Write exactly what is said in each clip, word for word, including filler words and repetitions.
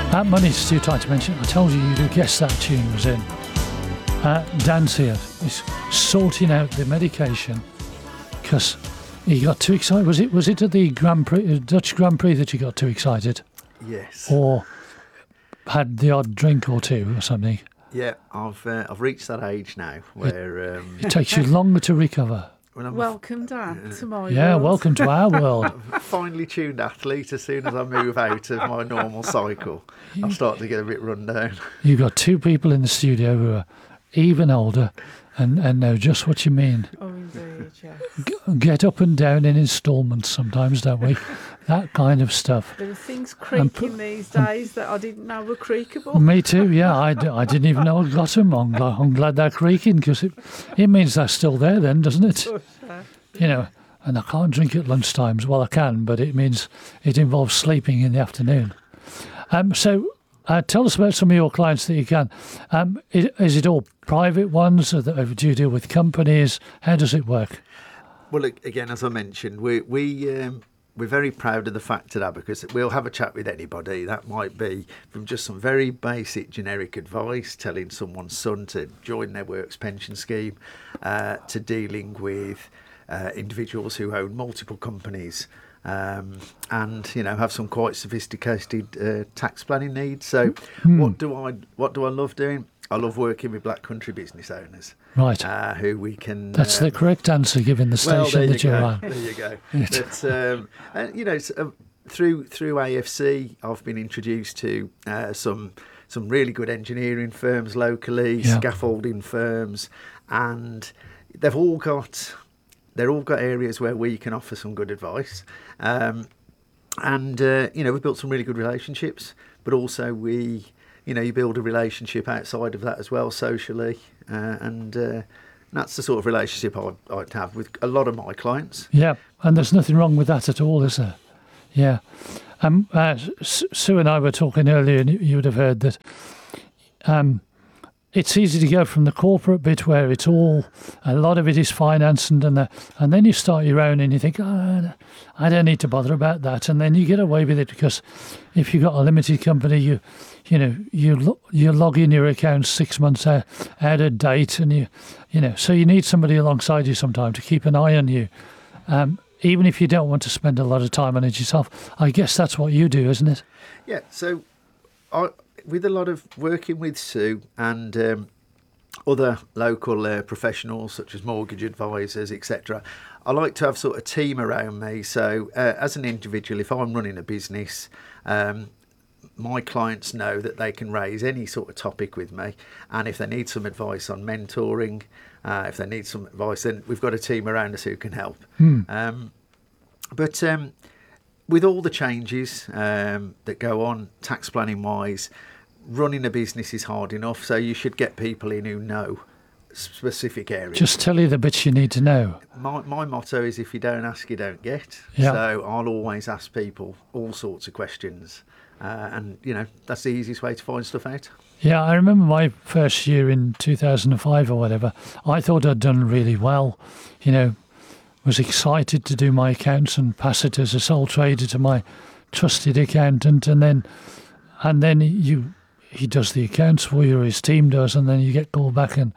That money's too tight to mention. I told you you'd guess that tune was in. Uh, Dan's here. He's sorting out the medication because he got too excited. Was it? Was it at the Grand Prix, Dutch Grand Prix, that you got too excited? Yes. Or had the odd drink or two or something? Yeah, I've uh, I've reached that age now where um, it takes you longer to recover. Welcome, Dan, uh, to my yeah, world. welcome to our world. I'm a finely tuned athlete. As soon as I move out of my normal cycle, I start to get a bit run down. You've got two people in the studio who are even older and, and know just what you mean. Oh, indeed, yes. G- get up and down in instalments sometimes, don't we? That kind of stuff. There are things creaking these days that I didn't know were creakable. Me too, yeah. I, d- I didn't even know I got them. I'm glad, I'm glad they're creaking because it, it means they're still there then, doesn't it? You know, and I can't drink at lunchtimes. Well, I can, but it means it involves sleeping in the afternoon. Um, so uh, tell us about some of your clients that you can. Um, is, is it all private ones? Or do you deal with companies? How does it work? Well, again, as I mentioned, we we um, we're very proud of the fact at Abacus that we'll have a chat with anybody. That might be from just some very basic generic advice, telling someone's son to join their works pension scheme, uh, to dealing with uh, individuals who own multiple companies. Um, and you know have some quite sophisticated uh, tax planning needs. So, mm. what do I what do I love doing? I love working with Black Country business owners, right? Uh, who we can. That's uh, the correct answer, given the station well, there that you you're go. on. There you go. But um, and, you know, so, through through A F C, I've been introduced to uh, some some really good engineering firms locally, yeah. scaffolding firms, and they've all got. They're all got areas where we can offer some good advice. Um, and, uh, you know, we've built some really good relationships, but also we, you know, you build a relationship outside of that as well, socially. Uh, and uh, that's the sort of relationship I'd, I'd have with a lot of my clients. Yeah, and there's nothing wrong with that at all, is there? Yeah. Um, uh, Sue and I were talking earlier, and you would have heard that um, it's easy to go from the corporate bit where it's all, a lot of it is finance, and and, the, and then you start your own and you think, oh, I don't need to bother about that, and then you get away with it because if you've got a limited company, you you know you lo- you log in your accounts six months out, out of date, and you you know so you need somebody alongside you sometime to keep an eye on you, um, even if you don't want to spend a lot of time on it yourself. I guess that's what you do, isn't it? Yeah. So, I. With a lot of working with Sue and um, other local uh, professionals such as mortgage advisors, et cetera, I like to have sort of team around me. So uh, as an individual, if I'm running a business, um, my clients know that they can raise any sort of topic with me. And if they need some advice on mentoring, uh, if they need some advice, then we've got a team around us who can help. Hmm. Um, but um, with all the changes um, that go on tax planning wise, running a business is hard enough, so you should get people in who know specific areas. Just tell you the bits you need to know. My my motto is if you don't ask, you don't get. Yeah. So I'll always ask people all sorts of questions, uh, and you know that's the easiest way to find stuff out. Yeah, I remember my first year in two thousand five or whatever. I thought I'd done really well, you know, was excited to do my accounts and pass it as a sole trader to my trusted accountant, and then and then you. He does the accounts for you, or his team does, and then you get called back and,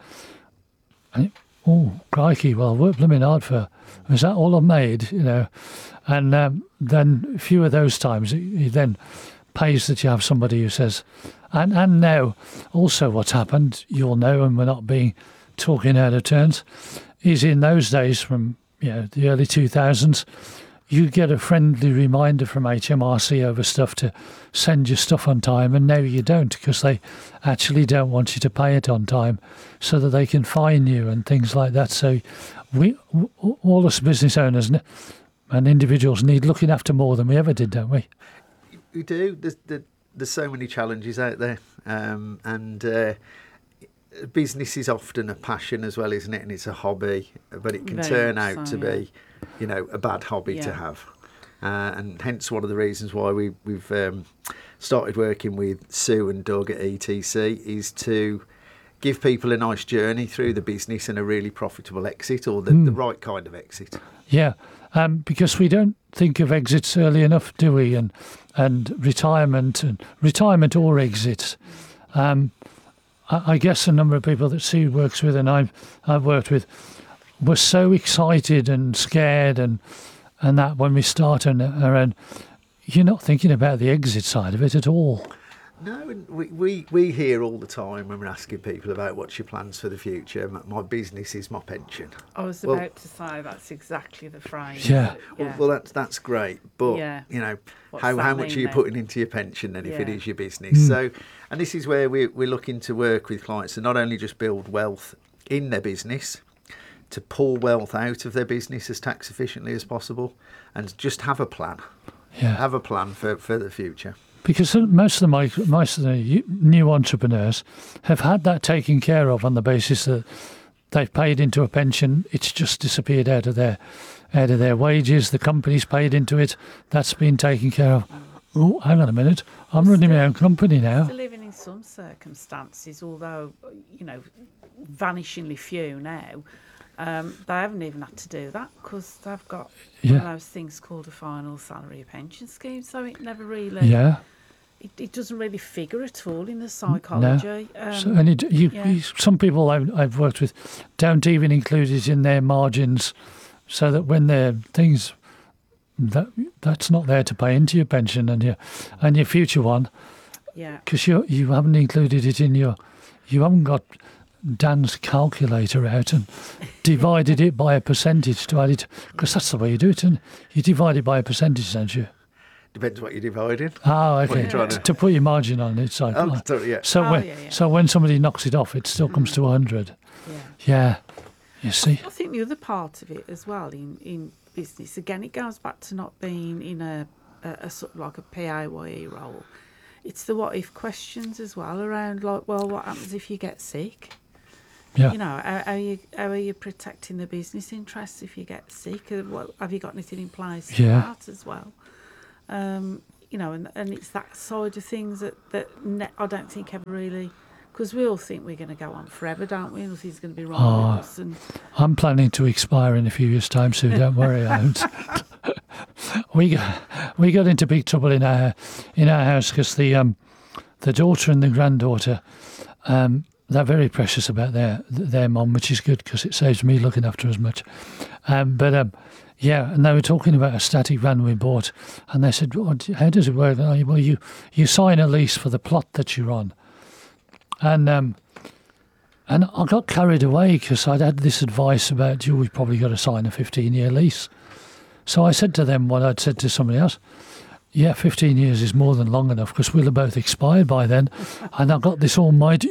and oh, crikey, well, I worked blooming hard for, is that all I've made, you know? And um, then a few of those times, he then pays that you have somebody who says, and, and now, also what's happened, you'll know, and we're not being talking out of turns, is in those days from, you know, the early two thousands, you get a friendly reminder from H M R C over stuff to send your stuff on time, and now you don't because they actually don't want you to pay it on time so that they can fine you and things like that. So we, all us business owners and individuals need looking after more than we ever did, don't we? We do. There's, there's so many challenges out there, um, and uh, business is often a passion as well, isn't it? And it's a hobby, but it can Very turn out so, to yeah. be you know, a bad hobby yeah. to have. Uh, and hence one of the reasons why we, we've um, started working with Sue and Doug at E T C is to give people a nice journey through the business and a really profitable exit, or the, mm. the right kind of exit. Yeah, um, because we don't think of exits early enough, do we? And and retirement and retirement or exits. Um, I, I guess a number of people that Sue works with and I've I've worked with were so excited and scared and and that when we start and around, you're not thinking about the exit side of it at all. No, and we, we, we hear all the time when we're asking people about what's your plans for the future. My, my business is my pension. I was Well- about to say that's exactly the phrase. Yeah. that- Well, well that's that's great, but Yeah. you know, What's how, that how much mean are you then? putting into your pension then if it Yeah. is your business? So, and this is where we, we're looking to work with clients to not only just build wealth in their business, to pull wealth out of their business as tax efficiently as possible, and just have a plan. Yeah. Have a plan for, for the future. Because most of the mic- most of the new entrepreneurs have had that taken care of on the basis that they've paid into a pension. It's just disappeared out of their out of their wages. The company's paid into it. That's been taken care of. Oh, hang on a minute. I'm running my own company now. Still living in some circumstances, although, you know, vanishingly few now, um, they haven't even had to do that because they've got one Yeah. of those things called a final salary pension scheme, so it never really, Yeah. it, it doesn't really figure at all in the psychology. Um, So, and it, you, yeah. you, some people I've, I've worked with don't even include it in their margins, so that when their things that that's not there to pay into your pension and your and your future one, yeah. because you you haven't included it in your, you haven't got Dan's calculator out and divided it by a percentage to add it, because that's the way you do it, and you divide it by a percentage, don't you? Depends what you're dividing. Oh, What okay. you're trying to- To put your margin on it, so Oh, totally, yeah. so Oh, when yeah, yeah. so when somebody knocks it off, it still comes to a hundred. Yeah. Yeah, you see. I think the other part of it as well in, in business, again, it goes back to not being in a, a, a sort of like a P A Y E role. It's the what if questions as well around like, well, what happens if you get sick? Yeah. You know, how, how are you how are you protecting the business interests if you get sick? Uh, What, have you got anything in place for Yeah. that as well? Um, you know, and, and it's that side of things that, that ne- I don't think ever really, because we all think we're going to go on forever, don't we? Nothing's going to be wrong Oh. with us. And I'm planning to expire in a few years' time, so don't worry. I won't. we got we got into big trouble in our in our house because the um the daughter and the granddaughter um they're very precious about their their mum, which is good because it saves me looking after as much. Um, but um. Yeah, and they were talking about a static van we bought, and they said, well, how does it work? And I, well, you, you sign a lease for the plot that you're on. And um, and I got carried away because I'd had this advice about, you, we've probably got to sign a fifteen-year lease. So I said to them what I'd said to somebody else. Yeah, fifteen years is more than long enough because we'll have both expired by then. And I got this almighty,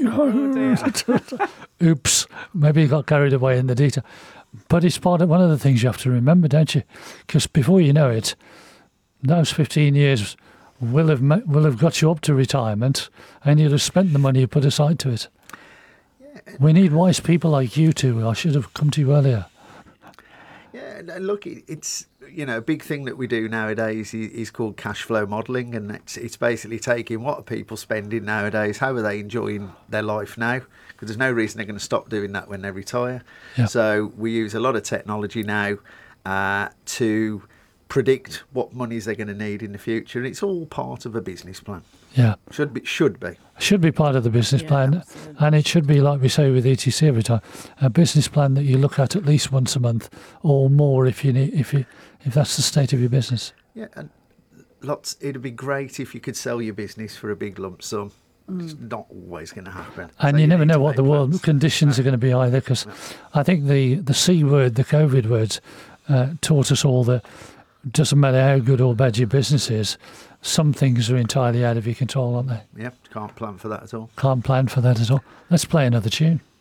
oops, maybe I got carried away in the detail. But it's part of one of the things you have to remember, don't you? Because before you know it, those fifteen years will have ma- will have got you up to retirement, and you'll have spent the money you put aside to it. We need wise people like you two. I should have come to you earlier. Yeah, and look, it- it's, you know, a big thing that we do nowadays is, is called cash flow modelling, and it's, it's basically taking what are people spending nowadays, how are they enjoying their life now, because there's no reason they're going to stop doing that when they retire. Yeah. So we use a lot of technology now uh, to predict what monies they're going to need in the future, and it's all part of a business plan. Yeah, Should be, should be. should be part of the business Yeah, plan, absolutely. and it should be like we say with E T C every time, a business plan that you look at at least once a month or more if you need, if you if that's the state of your business. Yeah, and lots. It'd be great if you could sell your business for a big lump sum. It's not always going to happen. And So you never need know to what make the world plans. conditions are going to be either, because I think the, the C word, the COVID words, uh, taught us all that it doesn't matter how good or bad your business is, some things are entirely out of your control, aren't they? Yeah, can't plan for that at all. Can't plan for that at all. Let's play another tune.